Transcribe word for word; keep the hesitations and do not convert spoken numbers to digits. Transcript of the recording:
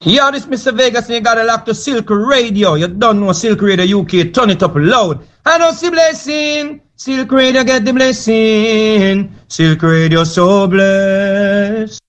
Yo, this Mister Vegas and you gotta lock to Silk Radio. You don't know Silk Radio U K, turn it up loud. I don't see blessing. Silk Radio get the blessing. Silk Radio so blessed.